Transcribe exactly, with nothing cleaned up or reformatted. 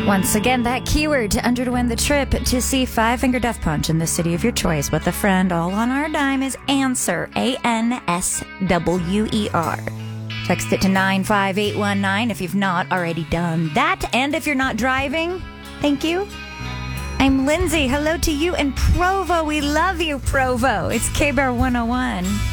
Once again, that keyword to enter to win the trip to see Five Finger Death Punch in the city of your choice with a friend, all on our dime, is ANSWER, A N S W E R. Text it to nine five eight one nine if you've not already done that. And if you're not driving, thank you. I'm Lindsay. Hello to you in Provo. We love you, Provo. It's K-Bear one oh one.